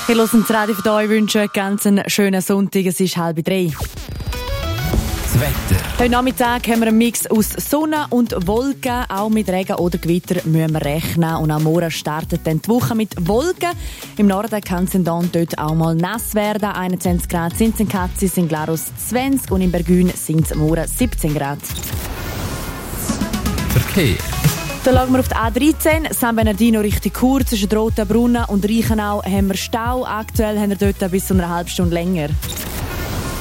Wir hören das Radio für euch, wünschen einen ganz schönen Sonntag. Es ist 2:30. Das Wetter. Heute Nachmittag haben wir einen Mix aus Sonne und Wolken. Auch mit Regen oder Gewitter müssen wir rechnen. Und am Morgen startet dann die Woche mit Wolken. Im Norden kann es dann dort auch mal nass werden. 21 Grad sind es in Katzis, in Glarus 20 und in Bergün sind es morgen 17 Grad. Verkehr. Da schauen wir auf die A13, San Bernardino Richtung Chur, zwischen Rotenbrunnen und Reichenau haben wir Stau. Aktuell haben wir dort bis zu einer halben Stunde länger.